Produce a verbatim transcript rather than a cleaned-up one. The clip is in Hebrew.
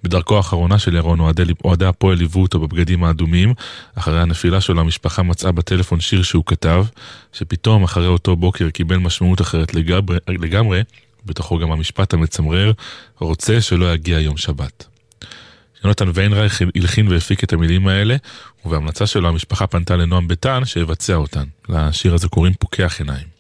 בדרכו האחרונה של ירון, אוהדי הפועל ליוו אותו בבגדים האדומים. אחרי הנפילה שלו, המשפחה מצאה בטלפון שיר שהוא כתב, שפתאום אחרי אותו בוקר קיבל משמעות אחרת לגמרי, לגמרי, בתוכו גם המשפט המצמרר, רוצה שלא יגיע יום שבת. יונתן ויינרייך הלחין והפיק את המילים האלה, ובהמלצה שלו המשפחה פנתה לנועם ביטן שיבצע אותן. לשיר הזה קוראים פוקח עיניים.